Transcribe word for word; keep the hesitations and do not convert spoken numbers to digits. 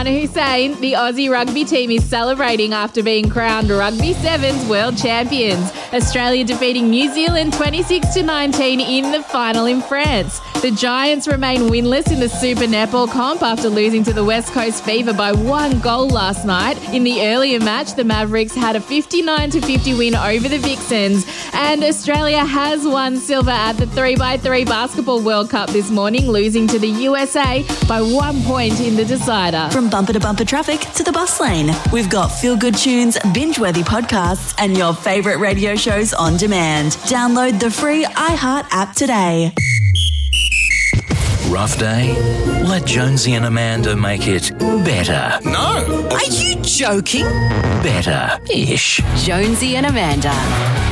Imran Hussain. The Aussie rugby team is celebrating after being crowned Rugby Sevens world champions. Australia defeating New Zealand twenty-six to nineteen in the final in France. The Giants remain winless in the Super Netball comp after losing to the West Coast Fever by one goal last night. In the earlier match, the Mavericks had a fifty-nine to fifty win over the Vixens. And Australia has won silver at the three by three Basketball World Cup this morning, losing to the U S A by one point in the decider. From bumper to bumper traffic to the bus lane, we've got feel-good tunes, binge-worthy podcasts, and your favourite radio shows on demand. Download the free iHeart app today. Rough day? Let Jonesy and Amanda make it better. No. Are you joking? Better-ish. Jonesy and Amanda.